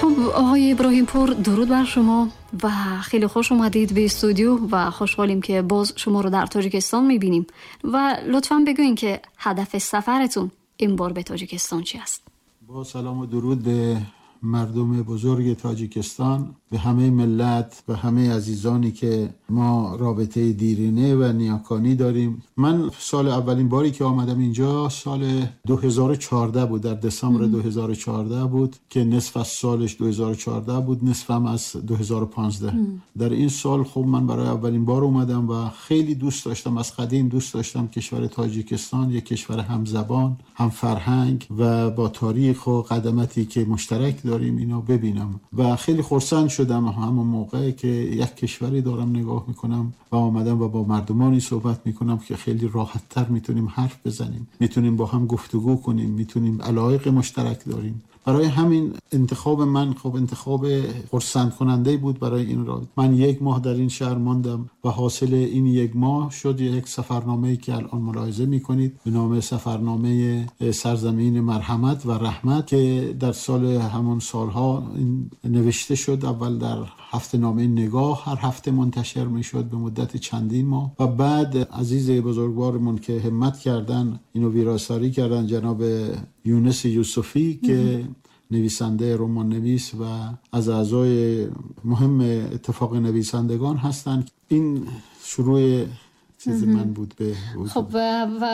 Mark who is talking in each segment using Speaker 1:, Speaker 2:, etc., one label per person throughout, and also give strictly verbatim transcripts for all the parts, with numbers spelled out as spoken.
Speaker 1: خب آقای ابراهیم پور، درود بر شما و خیلی خوش اومدید به استودیو و خوشحالیم که باز شما رو در تاجیکستان میبینیم و لطفاً بگوین که هدف سفرتون این بار به تاجیکستان چی است؟
Speaker 2: با سلام و درود به مردم بزرگ تاجیکستان، به همه ملت و همه عزیزانی که ما رابطه دیرینه و نیاکانی داریم. من سال اولین باری که آمدم اینجا سال دو هزار و چهارده بود، در دسامبر دو هزار و چهارده بود که نصف از سالش دو هزار و چهارده بود، نصفم از دو هزار و پانزده. در این سال خب من برای اولین بار اومدم و خیلی دوست داشتم، از قدیم دوست داشتم کشور تاجیکستان یک کشور همزبان، هم فرهنگ و با تاریخ و قدمتی که مشترک داریم اینو ببینم و خیلی خرسند شدم همون موقع که یک کشوری دارم نگاه میکنم و آمدم و با مردمانی صحبت میکنم که خیلی راحت تر میتونیم حرف بزنیم، میتونیم با هم گفتگو کنیم، میتونیم علایق مشترک داریم. برای همین انتخاب من خب انتخاب خرسند کننده بود برای این راه. من یک ماه در این شهر ماندم و حاصل این یک ماه شد یک سفرنامه‌ای که الان ملاحظه میکنید به نام سفرنامه سرزمین مرحمت و رحمت که در سال همون سالها نوشته شد. اول در هفته نامه نگاه هر هفته منتشر میشد به مدت چندین ماه و بعد عزیز بزرگوارمون که همت کردن اینو ویراستاری کردن، جناب یونس یوسفی که نویسنده رمان نویس و از اعضای مهم اتفاق نویسندگان هستند، این شروع چیز من بود به وجود.
Speaker 1: خب و, و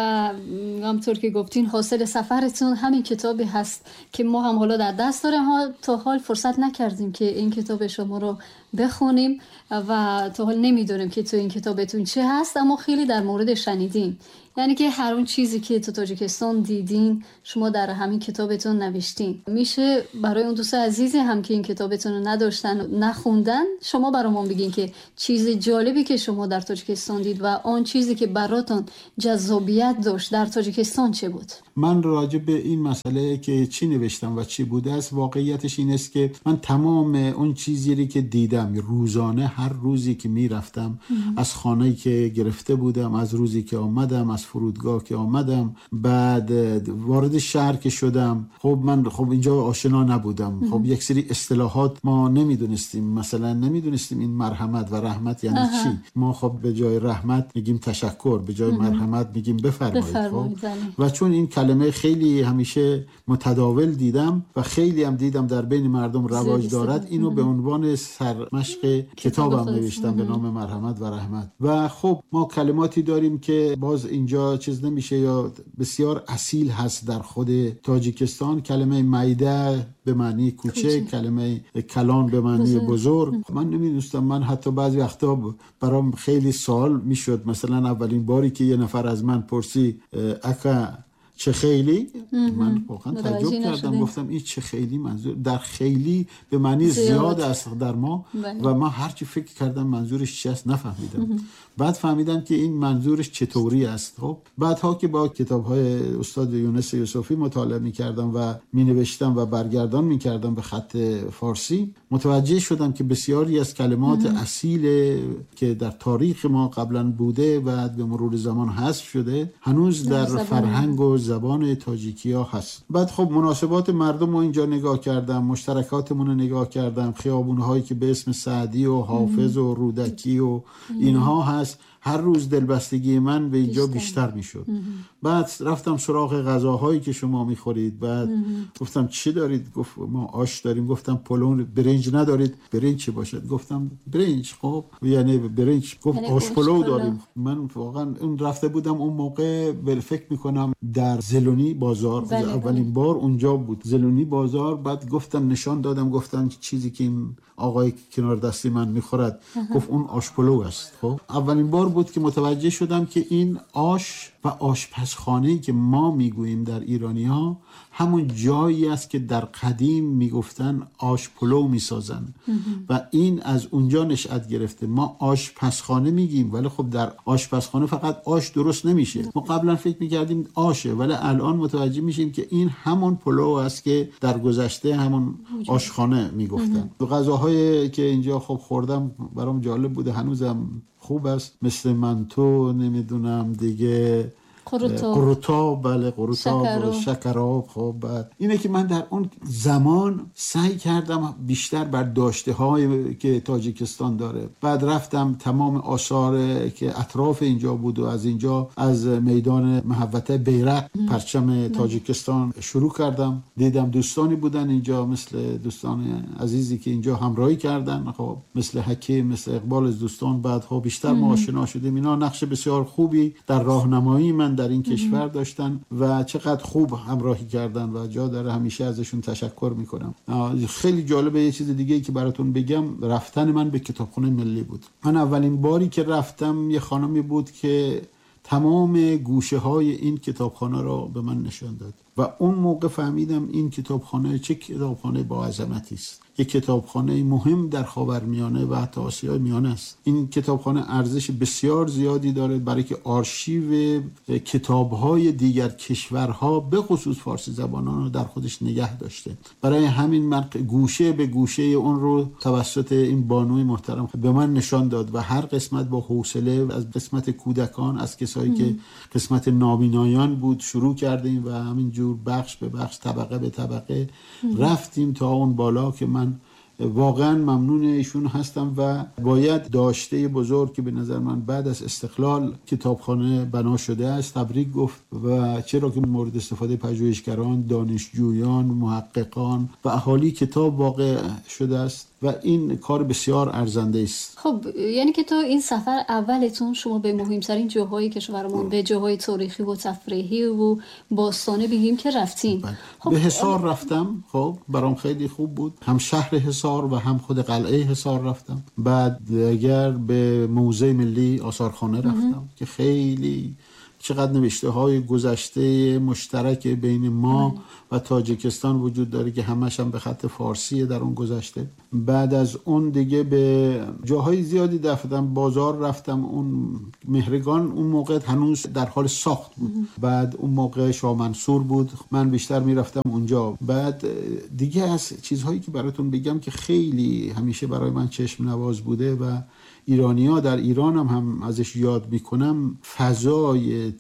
Speaker 1: همطور که گفتین حاصل سفرتون همین کتابی هست که ما هم حالا در دست داریم. ها تا حال فرصت نکردیم که این کتاب شما رو بخونیم و تا حال نمیدونیم که تو این کتابتون چه هست، اما خیلی در مورد شنیدیم، یعنی که هر اون چیزی که تو تاجیکستان دیدین شما در همین کتابتون نوشتین. میشه برای اون دوست عزیزی هم که این کتابتون رو نداشتن و نخوندن شما برامون بگین که چیز جالبی که شما در تاجیکستان دید و آن چیزی که براتون جذابیت داشت در تاجیکستان چه بود؟
Speaker 2: من راجع به این مسئله که چی نوشتم و چی بوده است، واقعیتش این است که من تمام اون چیزی که دیدم روزانه، هر روزی که میرفتم، از خانه‌ای که گرفته بودم، از روزی که آمدم، از فرودگاه که آمدم، بعد وارد شهر که شدم، خب من خب اینجا آشنا نبودم. خب یک سری اصطلاحات ما نمیدونستیم، مثلا نمیدونستیم این مرحمت و رحمت یعنی اه. چی. ما خب به جای رحمت میگیم تشکر، به جای مرحمت میگیم بفرمایید. خب و چون این کلمه خیلی همیشه متداول دیدم و خیلی هم دیدم در بین مردم رواج دارد، اینو به عنوان سرمشق کتابم نوشتم به نام مرحمت و رحمت. و خب ما کلماتی داریم که باز اینجا چیز نمیشه یا بسیار اصیل هست در خود تاجیکستان. کلمه میده به معنی کوچک، کلمه کلان به معنی بزرگ. من نمیدونستم، من حتی بعضی وقتا برام خیلی سوال میشد، مثلا اولین باری که یه نفر از من پرسی اکا چه خیلی، من واقعا تعجب کردم، گفتم این چه خیلی منظور در خیلی به معنی زیاد, زیاد است در ما بله. و من هرچی فکر کردم منظورش چی است نفهمیدم. بعد فهمیدم که این منظورش چطوری است. خب بعدها که با کتاب‌های استاد یونس یوسفی مطالعه می‌کردم و می‌نوشتم و برگردان می‌کردم به خط فارسی، متوجه شدم که بسیاری از کلمات اصیل که در تاریخ ما قبلا بوده و به مرور زمان حذف شده هنوز در, در فرهنگ و زبان تاجیکیا هست. بعد خب مناسبات مردم رو اینجا نگاه کردم، مشترکاتمون رو نگاه کردم، خیابون‌هایی که به اسم سعدی و حافظ و رودکی و اینها هست. هر روز دلبستگی من به اینجا بیشتر, بیشتر میشد. بعد رفتم سراغ غذاهایی که شما میخورید. بعد گفتم چی دارید؟ گفت ما آش داریم. گفتم پلو. برنج ندارید؟ برنج چی باشد؟ گفتم برنج. خب یعنی برنج. گفت آش پلو داریم. من واقعا اون رفته بودم اون موقع فکر میکنم در زلونی بازار، بله اولین بله. بار اونجا بود، زلونی بازار. بعد گفتم نشان دادم، گفتم چیزی که این آقای کنار دستی من میخورد، گفت اون آش پلو است. خب اولین بار بود که متوجه شدم که این آش و آشپزخانه‌ای که ما میگوییم در ایرانی‌ها همون جایی است که در قدیم میگفتن آش پلو میسازن و این از اونجا نشأت گرفته. ما آشپزخانه میگیم ولی خب در آشپزخانه فقط آش درست نمیشه. ما قبلا فکر میکردیم آشه ولی الان متوجه میشیم که این همون پلو است که در گذشته همون آشخانه میگفتن. غذاهایی که اینجا خب خوردم برام جالب بوده، هنوزم خوب است، مثل منتو، نمیدونم دیگه
Speaker 1: قروتا
Speaker 2: قروتا بله قروتا شکراب. خب بعد اینه که من در اون زمان سعی کردم بیشتر بر داشته های که تاجیکستان داره. بعد رفتم تمام آثار که اطراف اینجا بود و از اینجا از میدان محوطه بیرق پرچم تاجیکستان شروع کردم. دیدم دوستانی بودن اینجا مثل دوستان عزیزی که اینجا همراهی کردن، خب مثل حکیم، مثل اقبال از دوستان. بعد خب بیشتر ما آشنا شدیم. اینا نقش بسیار خوبی در راهنمایی من در این کشور داشتن و چقدر خوب همراهی کردن و جا داره همیشه ازشون تشکر میکنم. خیلی جالبه یه چیز دیگه که براتون بگم، رفتن من به کتابخانه ملی بود. من اولین باری که رفتم یه خانمی بود که تمام گوشه های این کتابخانه را به من نشان داد و اون موقع فهمیدم این کتابخانه چه کتابخانه با عظمتی است. یک کتابخانه مهم در خاورمیانه و حتی آسیای میانه است. این کتابخانه ارزش بسیار زیادی داره برای که آرشیو کتاب‌های دیگر کشورها به خصوص فارسی زبانان رو در خودش نگه داشته. برای همین من گوشه به گوشه اون رو توسط این بانوی محترم به من نشان داد و هر قسمت با حوصله از قسمت کودکان، از کسایی که قسمت نابینایان بود شروع کردیم و همینجور بخش به بخش، طبقه به طبقه رفتیم تا اون بالا که من واقعا ممنون ایشون هستم و باید داشته بزرگ که به نظر من بعد از استقلال کتابخانه بنا شده است تبریک گفت و چرا که مورد استفاده پژوهشگران، دانشجویان، محققان و اهالی کتاب واقع شده است و این کار بسیار ارزنده است.
Speaker 1: خب یعنی که تو این سفر اولتون شما به مهمترین جاهای کشورمون، به جاهای تاریخی و تفریحی و باستانه بگیم که رفتین.
Speaker 2: خب به حصار رفتم. خب برام خیلی خوب بود. هم شهر حصار و هم خود قلعه حصار رفتم. بعد دیگر به موزه ملی آثارخانه رفتم که خیلی چقدر نوشته های گذشته مشترک بین ما و تاجیکستان وجود داره که همش هم به خط فارسیه در اون گذشته. بعد از اون دیگه به جاهای زیادی رفتم. بازار رفتم. اون مهرگان اون موقع هنوز در حال ساخت بود. بعد اون موقع شاه منصور بود، من بیشتر میرفتم اونجا. بعد دیگه از چیزهایی که براتون بگم که خیلی همیشه برای من چشم نواز بوده و ایرانی‌ها در ایران هم, هم ازش یاد میکنم، فضای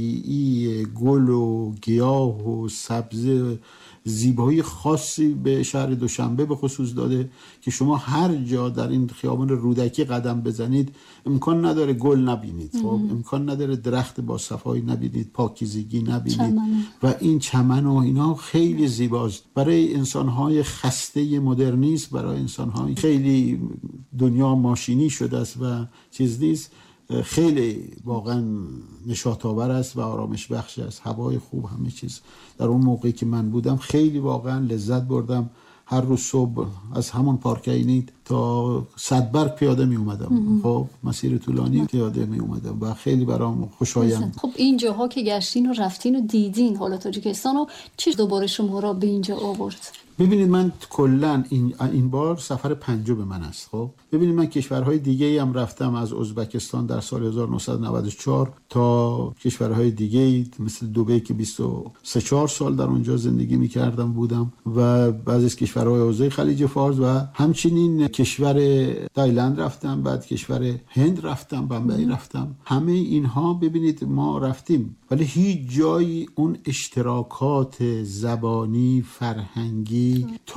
Speaker 2: طبیعی گل و گیاه و سبزه زیبایی خاصی به شهر دوشنبه به خصوص داده که شما هر جا در این خیابان رودکی قدم بزنید امکان نداره گل نبینید. خب امکان نداره درخت با صفایی نبینید، پاکیزگی نبینید چمنه. و این چمن و اینا خیلی زیباست. برای انسان‌های خسته مدرنیسم، برای انسان‌های خیلی دنیا ماشینی شده است و چیز نیست، خیلی واقعا نشاط آور است و آرامش بخش است. هوای خوب، همه چیز. در اون موقعی که من بودم خیلی واقعا لذت بردم. هر روز صبح از همون پارک عینی تا صدبرگ پیاده می اومدم. خب مسیر طولانی پیاده می اومدم و خیلی برام خوشایند.
Speaker 1: خب این جاها که گشتین و رفتین و دیدین، حالا تاجیکستان رو چی دوباره شما را به اینجا آورد؟
Speaker 2: ببینید من کلا این این بار سفر پنجم من است. خب ببینید من کشورهای دیگه‌ای هم رفتم، از ازبکستان در سال هزار و نهصد و نود و چهار تا کشورهای دیگه‌ای مثل دبی که بیست و سه چهار سال در اونجا زندگی می‌کردم بودم و بعضی از کشورهای حوزه خلیج فارس و همچنین کشور تایلند رفتم، بعد کشور هند رفتم، بمبئی رفتم. همه اینها ببینید ما رفتیم ولی هیچ جایی اون اشتراکات زبانی، فرهنگی،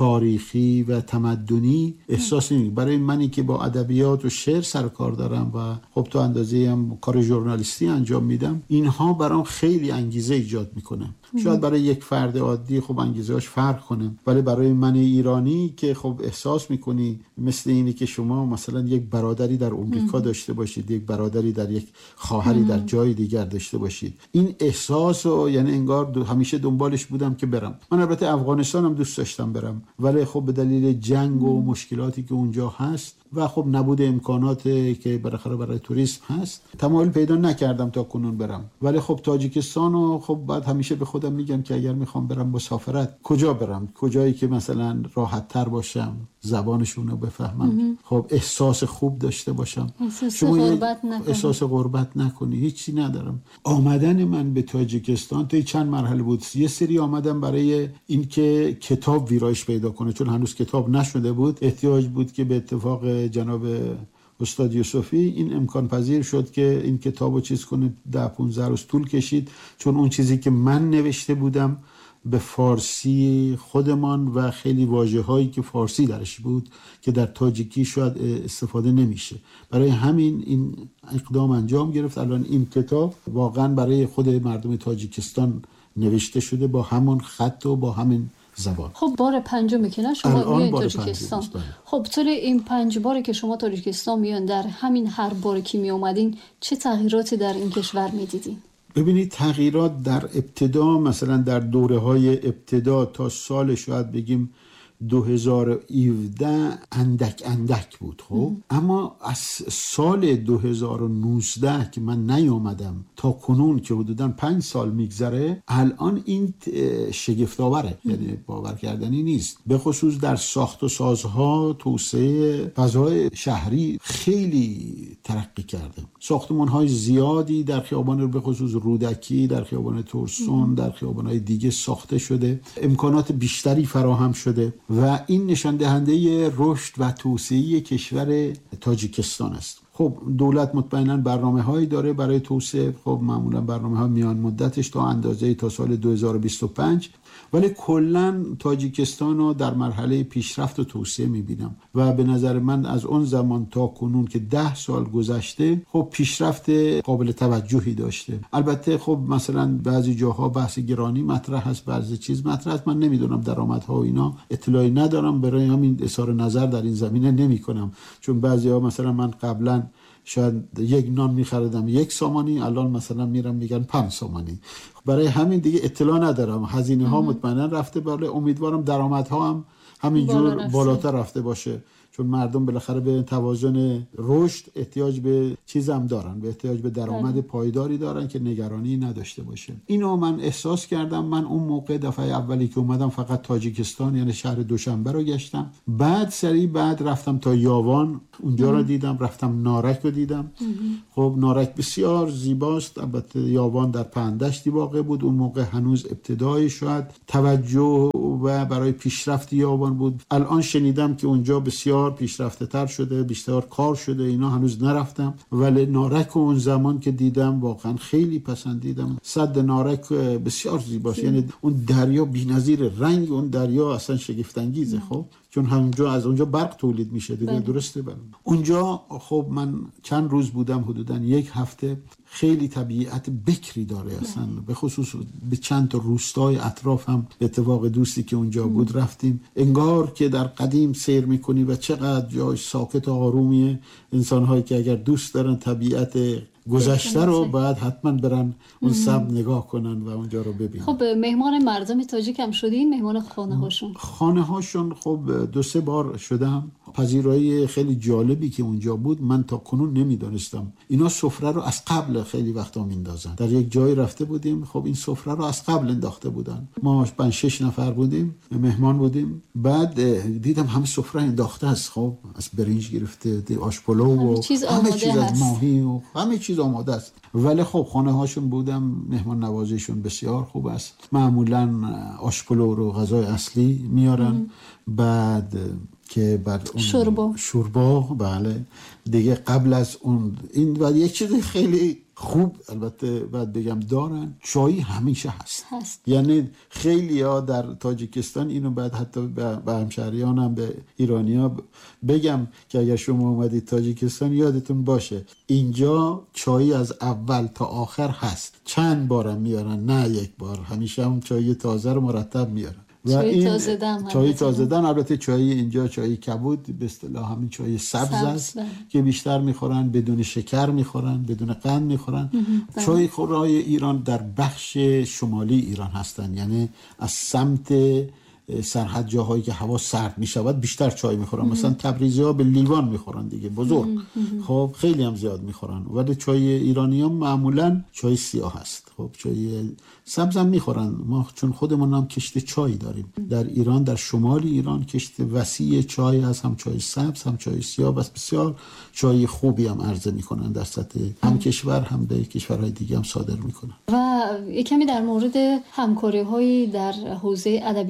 Speaker 2: تاریخی و تمدنی احساس نمی. برای منی که با ادبیات و شعر سر کار دارم و خب تو اندازه هم کار ژورنالیستی انجام میدم، اینها برام خیلی انگیزه ایجاد میکنه. شاید برای یک فرد عادی خب انگیزه‌اش فرق کنه، ولی برای من ایرانی که خب احساس میکنی مثل اینی که شما مثلا یک برادری در امریکا داشته باشید، یک برادری در یک خواهری در جای دیگر داشته باشید، این احساس و یعنی انگار همیشه دنبالش بودم که برم. من البته افغانستان هم دوست داشتم برم ولی خب به دلیل جنگ و مشکلاتی که اونجا هست و خب نبود امکانات که بالاخره برای توریسم هست تمایل پیدا نکردم تا کنون برم. ولی خب تاجیکستان و خب بعد همیشه به خودم میگم که اگر میخوام برم مسافرت کجا برم، کجایی که مثلا راحت تر باشم، زبانشون رو بفهمم، خب احساس خوب داشته باشم،
Speaker 1: احساس غربت نکنی،
Speaker 2: احساس غربت نکنی. هیچی ندارم. آمدن من به تاجیکستان تا چند مرحله بود. یه سری آمدم برای اینکه کتاب ویرایش پیدا کنه، چون هنوز کتاب نشده بود. احتیاج بود که به اتفاق جناب استاد یوسفی این امکان پذیر شد که این کتابو چیز کنه. ده پانزده روز طول کشید، چون اون چیزی که من نوشته بودم به فارسی خودمان و خیلی واژه‌هایی که فارسی درش بود که در تاجیکی شاید استفاده نمیشه، برای همین این اقدام انجام گرفت. الان این کتاب واقعا برای خود مردم تاجیکستان نوشته شده با همون خط و با همین زبان.
Speaker 1: خب بار پنجم که نه شما میان تاجیکستان. خب طول این پنج باری که شما تاجیکستان میان، در همین هر باری که می اومدین چه تغییراتی در این کشور میدیدین؟
Speaker 2: ببینید تغییرات در ابتدا، مثلا در دوره های ابتدا تا سال شاید بگیم دو هزار و هفده اندک اندک بود. خب اما از سال دو هزار و نوزده که من نیامدم تا کنون که حدوداً پنج سال میگذره، الان این شگفت‌آوره، یعنی باور کردنی نیست. به خصوص در ساخت و سازها، توسعه فضای شهری خیلی ترقی کرده. ساختمان‌های زیادی در خیابان به خصوص رودکی، در خیابان تورسون، در خیابان‌های دیگه ساخته شده، امکانات بیشتری فراهم شده و این نشان دهنده رشد و توسعه کشور تاجیکستان است. خب دولت مطمئنا برنامه‌هایی داره برای توسعه، خب معمولا برنامه‌ها میان مدتش تا اندازه تا سال دو هزار و بیست و پنج، ولی کلا تاجیکستان رو در مرحله پیشرفت و توسعه می‌بینم و به نظر من از اون زمان تا کنون که ده سال گذشته خب پیشرفت قابل توجهی داشته. البته خب مثلا بعضی جاها بحث گرانی مطرح هست، بعضی چیز مطرح هست، من نمیدونم درآمدها و اینا اطلاعی ندارم، برای همین اظهار نظر در این زمینه نمی‌کنم. چون بعضی‌ها مثلا من قبلا شاید یک نان می‌خریدم یک سامانی، الان مثلا میرم میگن پنج سامانی، برای همین دیگه اطلاع ندارم. هزینه ها مطمئنا رفته بالا، امیدوارم درآمدها هم همینجور بالا بالاتر رفته باشه، چون مردم بالاخره به توازن رشد احتیاج به چیز هم دارن، به احتیاج به درآمد پایداری دارن که نگرانی نداشته باشه. اینو من احساس کردم. من اون موقع دفعه اولی که اومدم فقط تاجیکستان یعنی شهر دوشنبه رو گشتم، بعد سری بعد رفتم تا یاوان، اونجا رو دیدم، رفتم نارک رو دیدم. خب نارک بسیار زیباست، البته یاوان در پندشتی واقع بود، اون موقع هنوز ابتدای شاید توجه و برای پیشرفت یاوان بود. الان شنیدم که اونجا بسیار پیشرفته تر شده، بیشتر کار شده، اینا هنوز نرفتم، ولی نارک اون زمان که دیدم واقعا خیلی پسندیدم. سد نارک بسیار زیباست، یعنی اون دریا بی‌نظیر، رنگ اون دریا اصلا شگفت انگیزه. خب چون همونجا از اونجا برق تولید میشه دیگه. بله. درسته. بله. اونجا خب من چند روز بودم، حدوداً یک هفته. خیلی طبیعت بکری داره اصلا، به خصوص به چند تا روستای اطراف هم به اتفاق دوستی که اونجا بود رفتیم، انگار که در قدیم سیر میکنی و چقدر جای ساکت و آرومیه. انسان‌هایی که اگر دوست دارن طبیعت گذشته رو باید حتما برن اون سمت نگاه کنن و اونجا رو ببینن.
Speaker 1: خب مهمان مردم تاجیک هم شدین؟ مهمان خانه هاشون؟
Speaker 2: خانه هاشون خب دو سه بار شدم. پذیرایی خیلی جالبی که اونجا بود، من تا کنون نمیدونستم اینا سفره رو از قبل خیلی وقتا میندازن. در یک جایی رفته بودیم، خب این سفره رو از قبل انداخته بودن. ما پنج شش نفر بودیم، مهمان بودیم، بعد دیدم همه سفره انداخته است. خب از برنج گرفته، آش پلو و همه چیز, همه چیز از ماهی و همه چیز آماده است. ولی خب خانه هاشون بودم، مهمان نوازیشون بسیار خوب است. معمولا آش پلو رو غذای اصلی میارن، ام. بعد که بعد اون
Speaker 1: شوربا
Speaker 2: شوربا بله دیگه قبل از اون این و یک چیز خیلی خوب البته باید بگم دارن، چای همیشه هست, هست. یعنی خیلی ها در تاجیکستان اینو بعد حتی به همشهریان هم به ایرانی ها بگم که اگر شما اومدید تاجیکستان یادتون باشه اینجا چای از اول تا آخر هست. چند بارم میارن، نه یک بار، همیشه هم چای تازه رو مرتب میارن.
Speaker 1: چای تازه دم
Speaker 2: چای تازه دم. البته چای اینجا چای کبود به اصطلاح همین چای سبز, سبز است که بیشتر میخورن، بدون شکر میخورن، بدون قند میخورن. چای خورای ایران در بخش شمالی ایران هستن، یعنی از سمت سرحد جاهایی که هوا سرد میشود بیشتر چای میخورن. مثلا تبریزی ها به لیوان میخورن دیگه، بزرگ. خب خیلی هم زیاد میخورن، ولی چای ایرانی ها معمولا چای سیاه هست. خب چای سبز هم میخورن. ما چون خودمون هم کشت چای داریم در ایران، در شمال ایران کشت وسیع چای هست، هم چای سبز هم چای سیاه، بس بسیار چای خوبی هم عرضه میکنن در سطح هم کشور هم در کشورهای دیگه هم صادر میکنن.
Speaker 1: و یک کمی در مورد همکاری هایی در حوزه ادبیات صحبت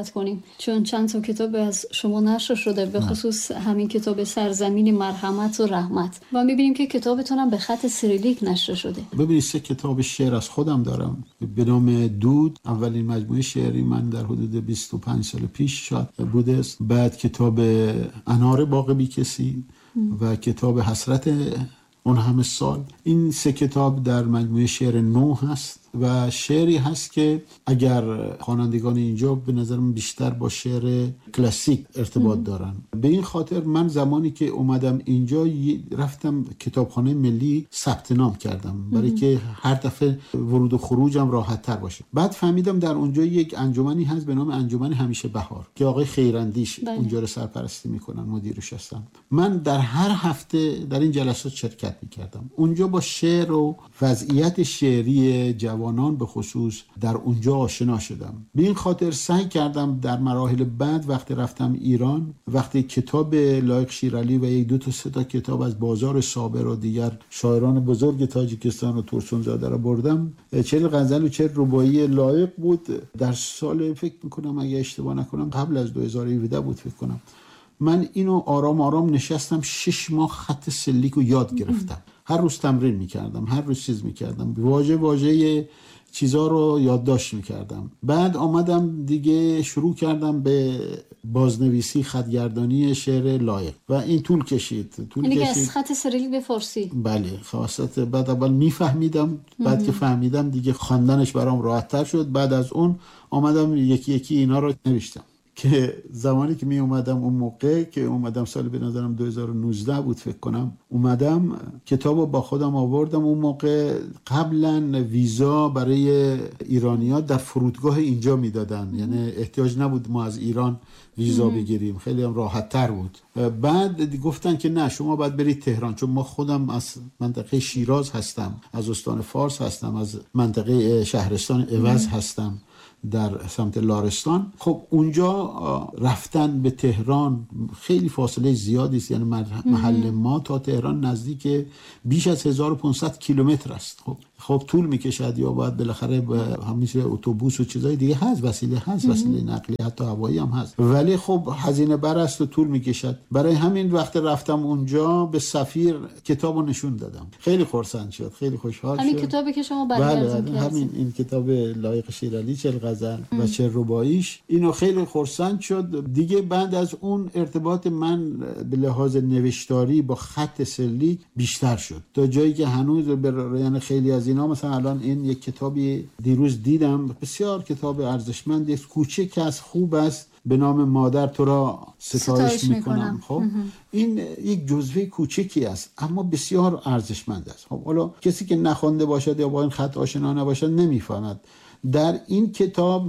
Speaker 1: صحبت کنیم، چون چند تا کتاب از شما نشر شده، به خصوص همین کتاب سرزمین مرحمت و رحمت، و میبینیم که کتابتون هم به خط سیریلیک نشر شده.
Speaker 2: ببینید سه کتاب شعر از خودم دارم به نام دود. اولین مجموعه شعری من در حدود بیست و پنج سال پیش شد بوده است. بعد کتاب انار باغ بی کسی و کتاب حسرت اون همه سال. این سه کتاب در مجموعه شعر نو هست و شعری هست که اگر خوانندگان اینجا به نظرم بیشتر با شعر کلاسیک ارتباط ام. دارن. به این خاطر من زمانی که اومدم اینجا رفتم کتابخانه ملی ثبت نام کردم برای ام. که هر دفعه ورود و خروجم راحت تر باشه. بعد فهمیدم در اونجا یک انجمنی هست به نام انجمن همیشه بهار که آقای خیراندیش بله. اونجا رو سرپرستی میکنن، مدیرش هستن. من در هر هفته در این جلسات شرکت میکردم. اونجا با شعر و وضعیت شعری جوانان به خصوص در اونجا آشنا شدم. به این خاطر سعی کردم در مراحل بعد وقتی رفتم ایران، وقتی کتاب لایق شیرالی و یک دو تا سه تا کتاب از بازار صابر و دیگر شاعران بزرگ تاجیکستان و ترسونزاده را بردم، چهل غزل و چهل رباعی لایق بود. در سال فکر میکنم اگه اشتباه نکنم قبل از دو هزار و هفده بود فکر کنم. من اینو آرام آرام نشستم شش ماه خط سلیک رو یاد گرفتم. هر روز تمرین میکردم، هر روز چیز میکردم، واژه واژه چیزا رو یادداشت میکردم. بعد آمدم دیگه شروع کردم به بازنویسی خطگردانی شعر لایق و این طول کشید طول
Speaker 1: یعنی
Speaker 2: کشید
Speaker 1: از خط سیریلیک به فارسی.
Speaker 2: بله خواست. بعد اول میفهمیدم، بعد که فهمیدم دیگه خواندنش برام راحت تر شد. بعد از اون آمدم یکی یکی اینا رو نوشتم که زمانی که می اومدم اون موقع که اومدم سال به نظرم دو هزار و نوزده بود فکر کنم، اومدم کتابو با خودم آوردم. اون موقع قبلا ویزا برای ایرانی‌ها در فرودگاه اینجا میدادن، یعنی احتیاج نبود ما از ایران ویزا بگیریم، خیلی هم راحت تر بود. بعد گفتن که نه شما باید برید تهران، چون ما خودم از منطقه شیراز هستم، از استان فارس هستم، از منطقه شهرستان عوض هستم در سمت لارستان. خب اونجا رفتن به تهران خیلی فاصله زیادی است، یعنی محل ما تا تهران نزدیک بیش از هزار و پانصد کیلومتر است. خب خب طول میکشد یا باید بالاخره همیشه اتوبوس و چیزای دیگه هست، وسیله هست، وسیله نقلیه حتی هوایی هم هست، ولی خب هزینه بر است و طول میکشد. برای همین وقت رفتم اونجا به سفیر کتابو نشون دادم، خیلی خرسند شد، خیلی خوشحال شد.
Speaker 1: همین کتابی که شما
Speaker 2: برگردون بله همین این کتاب لایق شیرالی چهل غزل و چهل رباعیش، اینو خیلی خرسند شد دیگه. بعد از اون ارتباط من به لحاظ نوشتاری با خط سیریلیک بیشتر شد تا جایی که هنوز به یعنی خیلی از اینا، مثلا الان این یک کتابی دیروز دیدم بسیار کتاب ارزشمندی است، کوچک است، خوب است، به نام مادر تو را ستایش میکنم. خب این یک جزوه کوچکی است اما بسیار ارزشمند است. خب حالا کسی که نخوانده باشد یا با این خط آشنا نباشد نمیفهمد. در این کتاب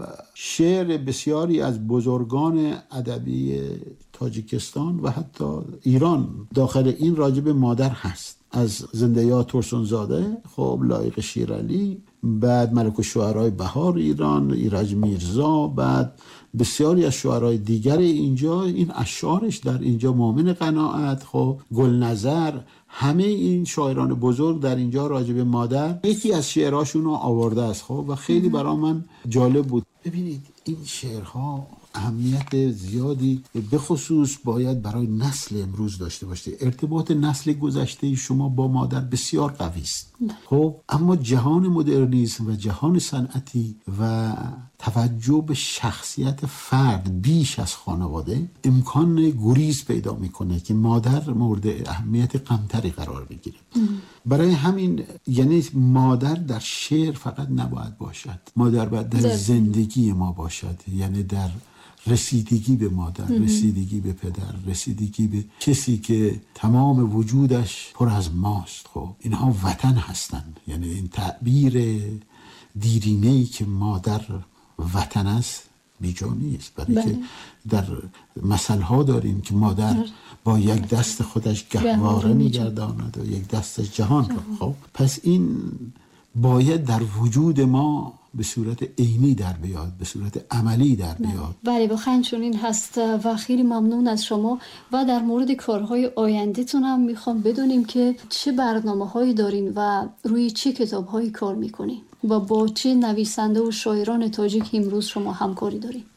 Speaker 2: شعر بسیاری از بزرگان ادبی تاجیکستان و حتی ایران داخل این راجب مادر هست، از زنده یاد ترسونزاده، خب لایق شیرالی، بعد ملک الشعرای بهار ایران، ایرج میرزا، بعد بسیاری از شعرهای دیگر اینجا، این اشعارش در اینجا، مومن قناعت، خب گلنظر، همه این شاعران بزرگ در اینجا راجب مادر یکی از شعرهاشون رو آورده است. خب و خیلی برای من جالب بود. ببینید این شعرها اهمیت زیادی به خصوص باید برای نسل امروز داشته باشه. ارتباط نسل گذشته شما با مادر بسیار قوی است. خب اما جهان مدرنیسم و جهان صنعتی و توجه به شخصیت فرد بیش از خانواده امکان گریز پیدا میکنه که مادر مورد اهمیت کمتری قرار بگیره. برای همین یعنی مادر در شعر فقط نباید باشد، مادر باید در زندگی ما باشد، یعنی در رسیدگی به مادر، رسیدگی به پدر، رسیدگی به کسی که تمام وجودش پر از ماست. خب اینها وطن هستند. یعنی این تعبیر دیرینه‌ای که مادر وطن است بیجا نیست، برای که در مثل‌ها داریم که مادر با یک دست خودش گهواره می‌گرداند و یک دستش جهان را. خب پس این باید در وجود ما به صورت عینی در بیاد، به صورت عملی در بیاد.
Speaker 1: بله بخیر چنین هست و خیلی ممنون از شما. و در مورد کارهای آینده‌تون هم میخوام بدونیم که چه برنامه‌هایی دارین و روی چه کتاب‌هایی کار میکنین و با چه نویسنده و شاعران تاجیک امروز شما همکاری دارین؟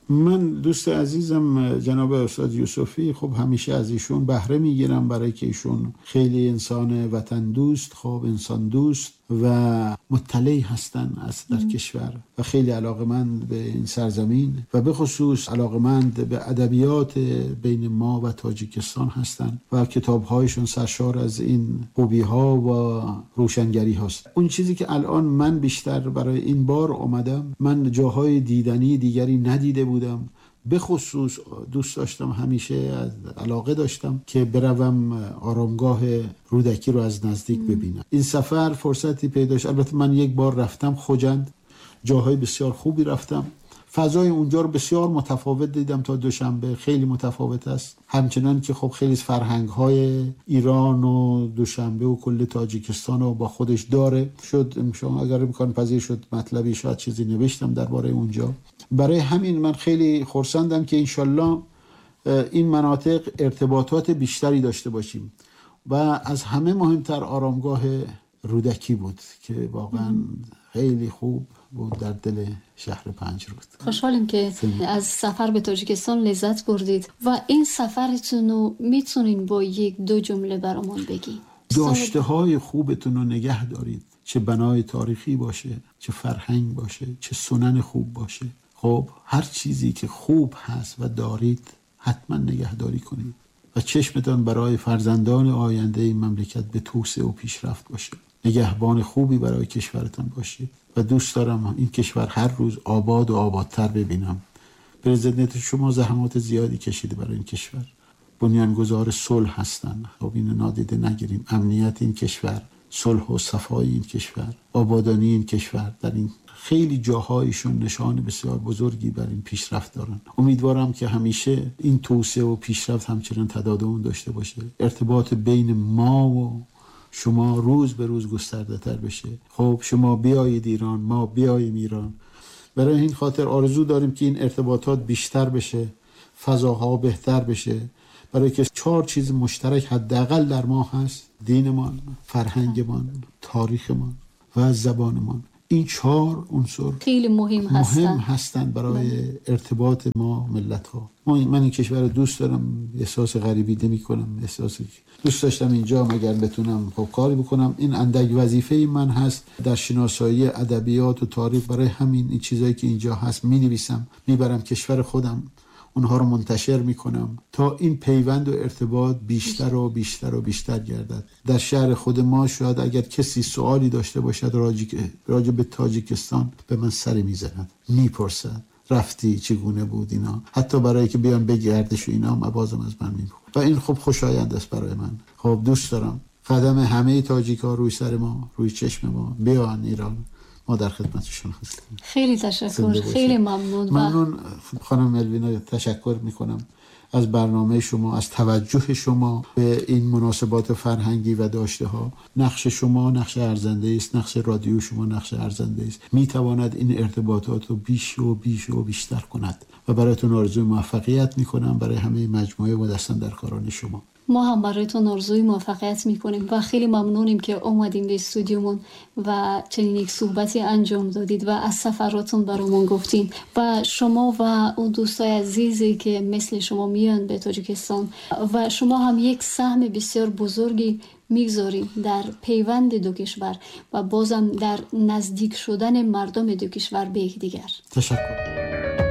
Speaker 2: من دوست عزیزم جناب استاد یوسفی، خب همیشه از ایشون بهره میگیرم، برای که ایشون خیلی انسان وطن دوست، خب انسان دوست و مطلعی هستن از در ام. کشور و خیلی علاقمند به این سرزمین و به خصوص علاقمند به ادبیات بین ما و تاجیکستان هستن و کتاب‌هایشون سرشار از این خوبی‌ها و روشنگری هست. اون چیزی که الان من بیشتر برای این بار اومدم، من جاهای دیدنی دیگری ندیده بودم، به خصوص دوست داشتم، همیشه از علاقه داشتم که بروم آرامگاه رودکی رو از نزدیک ببینم. این سفر فرصتی پیدا شد. البته من یک بار رفتم خوجند، جاهای بسیار خوبی رفتم، فضای اونجا رو بسیار متفاوت دیدم تا دوشنبه، خیلی متفاوت است. همچنان که خب خیلی فرهنگ‌های ایران و دوشنبه و کل تاجیکستان رو با خودش داره. شد شما اگر امکان پذیر شد مطلبی شاید چیزی نوشتم درباره اونجا. برای همین من خیلی خرسندم که انشالله این مناطق ارتباطات بیشتری داشته باشیم و از همه مهمتر آرامگاه رودکی بود که واقعا خیلی خوب بود در دل شهر پنجرود.
Speaker 1: خوشحالیم که از سفر به تاجیکستان لذت بردید و این سفرتون رو میتونین با یک دو جمله برامون بگید؟
Speaker 2: داشته های خوبتون رو نگه دارید، چه بنای تاریخی باشه، چه فرهنگ باشه، چه سنن خوب باشه. خب هر چیزی که خوب هست و دارید حتما نگهداری کنید و چشمتان برای فرزندان آینده این مملکت به توسعه و پیشرفت باشه. نگهبان خوبی برای کشورتان باشید و دوست دارم این کشور هر روز آباد و آبادتر ببینم. پرزیدنت شما زحمات زیادی کشیده برای این کشور، بنیانگذار صلح هستن. خب اینو نادیده نگیریم. امنیت این کشور، صلح و صفای این کشور، آبادانی این کشور، در این خیلی جاهایشون نشان بسیار بزرگی بر این پیشرفت دارن. امیدوارم که همیشه این توسعه و پیشرفت همچنان تداوم داشته باشه، ارتباط بین ما و شما روز به روز گسترده تر بشه. خب شما بیایید ایران، ما بیاییم ایران. برای این خاطر آرزو داریم که این ارتباطات بیشتر بشه، فضاها بهتر بشه، برای که چهار چیز مشترک حداقل در ما هست: دینمان، فرهنگمان، تاریخمان و زبانمان. این چهار عنصر
Speaker 1: خیلی مهم هستن
Speaker 2: مهم هستن برای ارتباط ما ملت ها. من این کشور رو دوست دارم، احساس غریبی نمی کنم، احساسی دوست داشتم اینجا مگر بتونم خب کاری بکنم. این اندک وظیفه من هست در شناسایی ادبیات و تاریخ. برای همین این چیزایی که اینجا هست می نویسم، میبرم کشور خودم، اونها رو منتشر میکنم تا این پیوند و ارتباط بیشتر و بیشتر و بیشتر گردد. در شهر خود ما شاید اگر کسی سوالی داشته باشد راجع به تاجیکستان به من سری میزند، میپرسد رفتی چگونه بود اینا، حتی برای که بیان بگردش و اینا بازم از من میپرسن و این خب خوشایند است برای من. خب دوست دارم قدم همه تاجیکا روی سر ما، روی چشم ما، بیان ایران، ما در خدمتشون هستیم.
Speaker 1: خیلی تشکر، خیلی ممنون.
Speaker 2: ممنون خانم ملوینا، تشکر میکنم از برنامه شما، از توجه شما به این مناسبات فرهنگی و داشته ها. نقش شما نقش ارزنده است، نقش رادیو شما نقش ارزنده است، میتواند این ارتباطات رو بیش و بیش و بیشتر کند و برایتون آرزوی موفقیت میکنم، برای همه مجموعه و دستن در کاران شما.
Speaker 1: ما هم برایتون آرزوی موفقیت میکنیم و خیلی ممنونیم که اومدیم به استودیومون و چنین یک صحبتی انجام دادید و از سفراتون برامون گفتین و شما و اون دوستای عزیزی که مثل شما میان به تاجیکستان و شما هم یک سهم بسیار بزرگی میگذاریم در پیوند دو کشور و بازم در نزدیک شدن مردم دو کشور به یکدیگر.
Speaker 2: تشکر.